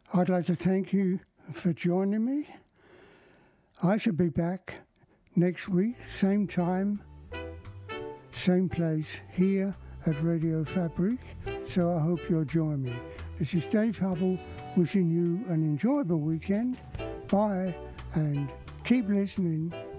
I'd like to thank you for joining me. I shall be back next week, same time, same place, here at Radio Fabric, so I hope you'll join me. This is Dave Hubble wishing you an enjoyable weekend. Bye, and keep listening